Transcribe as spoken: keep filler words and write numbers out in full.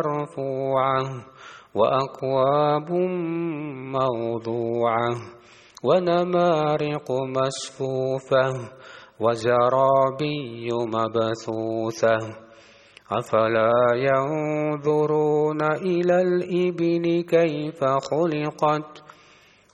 مرفوعة وأكواب موضوعة ونمارق مصفوفة وزرابي مبثوثة أفلا ينظرون إلى الإبل كيف خلقت